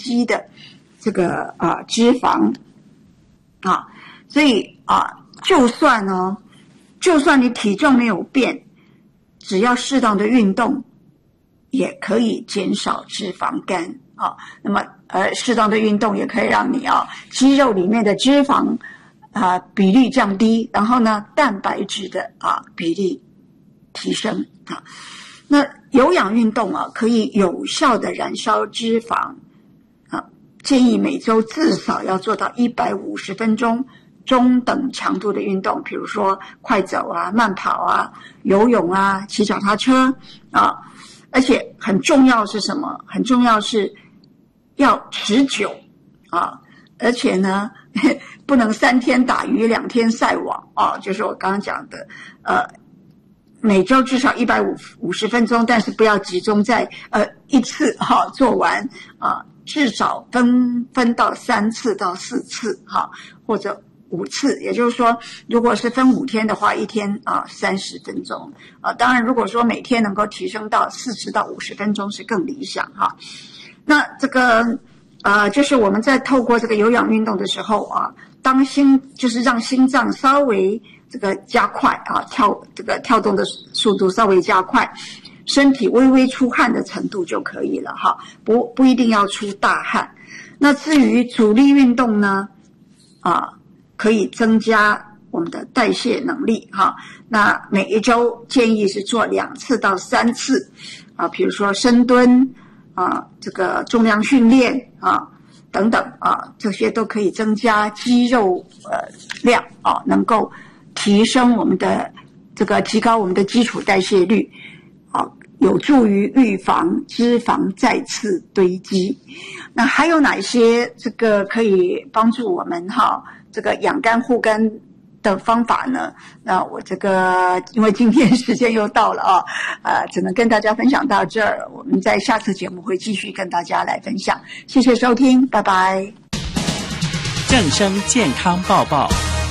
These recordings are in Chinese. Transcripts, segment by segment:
积的这个脂肪啊，所以就算你体重没有变，只要适当的运动，也可以减少脂肪肝啊。那么适当的运动也可以让你肌肉里面的脂肪比例降低，然后呢蛋白质的比例提升啊。那有氧运动可以有效的燃烧脂肪啊，建议每周至少要做到150分钟中等强度的运动，比如说快走慢跑游泳骑脚踏车而且很重要是什么？很重要是要持久而且呢不能3天打鱼2天晒网就是我刚刚讲的每周至少150分钟，但是不要集中在一次做完至少分到3次到4次或者5次，也就是说如果是分5天的话，一天30分钟当然如果说每天能够提升到40到50分钟是更理想那这个就是我们在透过这个有氧运动的时候就是让心脏稍微这个加快跳动的速度稍微加快，身体微微出汗的程度就可以了不一定要出大汗。那至于阻力运动呢可以增加我们的代谢能力那每一周建议是做2次到3次比如说深蹲这个重量训练等等这些都可以增加肌肉量能够提升我们的提高我们的基础代谢率有助于预防脂肪再次堆积。那还有哪些这个可以帮助我们这个养肝护肝的方法呢？那我这个因为今天时间又到了只能跟大家分享到这儿，我们在下次节目会继续跟大家来分享。谢谢收听，拜拜。 正声健康报报。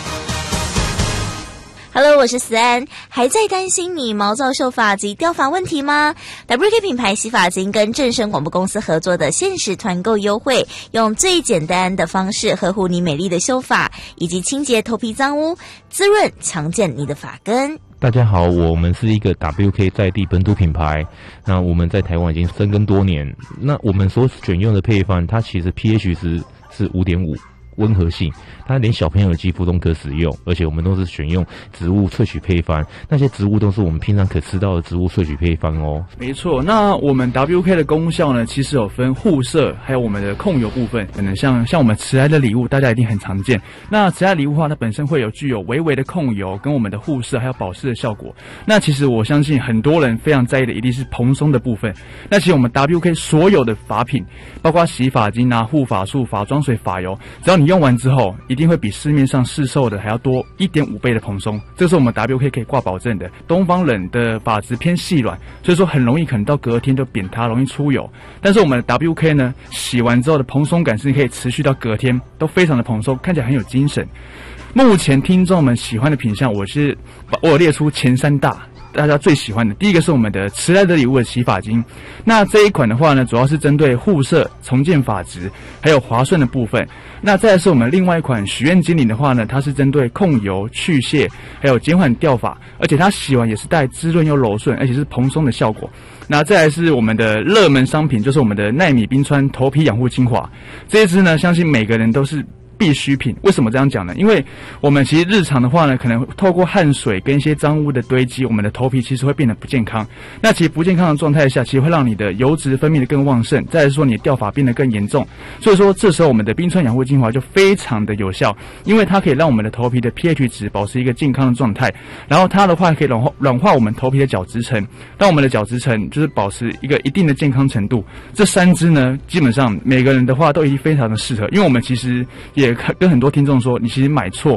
Hello， 我是思安。还在担心你毛躁秀发及掉发问题吗？ WK 品牌洗发精跟正声广播公司合作的限时团购优惠，用最简单的方式呵护你美丽的秀发，以及清洁头皮脏污，滋润强健你的发根。 大家好，我们是一个 WK 在地本土品牌，那我们在台湾已经深耕多年。那我们所选用的配方，它其实 pH 值是 5.5， 温和性，它连小朋友的肌肤都可使用，而且我们都是选用植物萃取配方，那些植物都是我们平常可吃到的植物萃取配方哦。 没错，那我们 WK 的功效呢，其实有分护色，还有我们的控油部分。可能像我们迟来的礼物，大家一定很常见。那迟来礼物的话，它本身会有具有微微的控油，跟我们的护色还有保湿的效果。那其实我相信很多人非常在意的一定是蓬松的部分。那其实我们 WK 所有的发品，包括洗发精护发素、发妆水、发油，只要你用完之后，一定会比市面上市售的还要多 1.5 倍的蓬松，这是我们 WK 可以挂保证的。东方人的发质偏细软，所以说很容易可能到隔天就扁塌，容易出油。但是我们的 WK 呢，洗完之后的蓬松感是可以持续到隔天，都非常的蓬松，看起来很有精神。目前听众们喜欢的品项，我有列出前3大。大家最喜欢的，第一个是我们的迟来的礼物的洗发精。那这一款的话呢，主要是针对护色、重建发质，还有滑顺的部分。那再来是我们另外一款许愿精灵的话呢，它是针对控油、去屑，还有减缓掉发，而且它洗完也是带滋润又柔顺，而且是蓬松的效果。那再来是我们的热门商品，就是我们的奈米冰川头皮养护精华。这一支呢，相信每个人都是必需品。为什么这样讲呢？因为我们其实日常的话呢，可能透过汗水跟一些脏污的堆积，我们的头皮其实会变得不健康。那其实不健康的状态下，其实会让你的油脂分泌的更旺盛，再来说你的掉发变得更严重。所以说这时候我们的冰川养护精华就非常的有效，因为它可以让我们的头皮的 pH 值保持一个健康的状态，然后它的话可以软化我们头皮的角质层，让我们的角质层就是保持一个一定的健康程度。这3支呢，基本上每个人的话都已经非常的适合，因为我们其实也跟很多听众说，你其实买错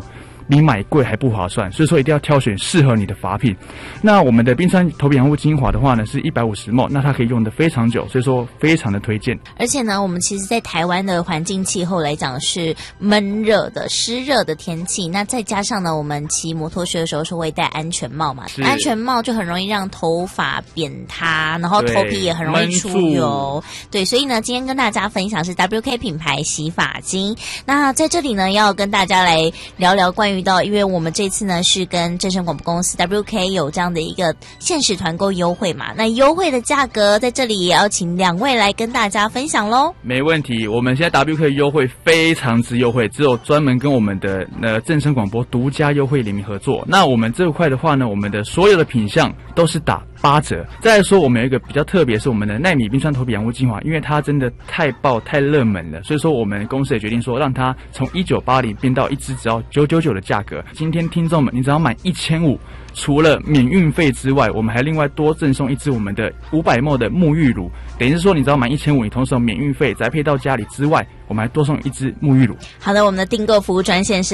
比买贵还不划算，所以说一定要挑选适合你的发品。那我们的冰川头皮养护精华的话呢是150ml，那它可以用得非常久，所以说非常的推荐。 而且呢，我们其实在台湾的环境气候来讲是闷热的、湿热的天气，那再加上呢，我们骑摩托车的时候是会戴安全帽嘛，安全帽就很容易让头发扁塌，然后头皮也很容易出油。对，所以呢，今天跟大家分享是 WK 品牌洗发精。那在这里呢，要跟大家来聊聊关于到，因为我们这次呢是跟正声广播公司 WK 有这样的一个限时团购优惠嘛，那优惠的价格在这里也要请2位来跟大家分享咯。 没问题，我们现在 WK 优惠非常之优惠，只有专门跟我们的正声广播独家优惠联名合作。那我们这块的话呢，我们的所有的品项都是打8折。再来说，我们有一个比较特别，是我们的奈米冰川头皮养护精华，因为它真的太爆太热门了，所以说我们公司也决定说，让它从1980变到一支只要999的价格。今天听众们，你只要买1500，除了免运费之外，我们还另外多赠送一支我们的500ml的沐浴乳，等于是说你只要买1500，你同时有免运费宅配到家里之外，我们还多送一支沐浴乳。 好的，我们的订购服务专线是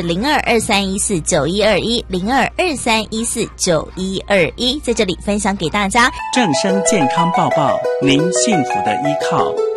0223149121，0223149121，在这里分享给大家。 正声健康报报，您幸福的依靠。